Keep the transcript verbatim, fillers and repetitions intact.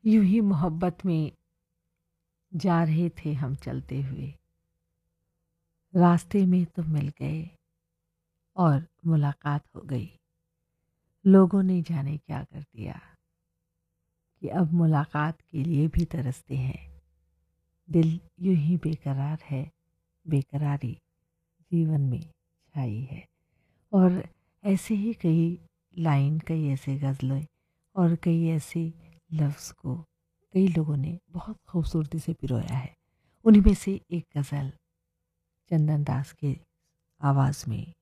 यूं ही मोहब्बत में जा रहे थे हम चलते हुए, रास्ते में तुम मिल गए और मुलाकात हो गई। लोगों ने जाने क्या कर दिया कि अब मुलाकात के लिए भी तरसते हैं। दिल यूं ही बेकरार है, बेकरारी जीवन में छाई है। और ऐसे ही कई लाइन, कई ऐसे गज़लें और कई ऐसे लफ्ज़ को कई लोगों ने बहुत खूबसूरती से पिरोया है। उन्हीं में से एक गज़ल चंदन दास के आवाज़ में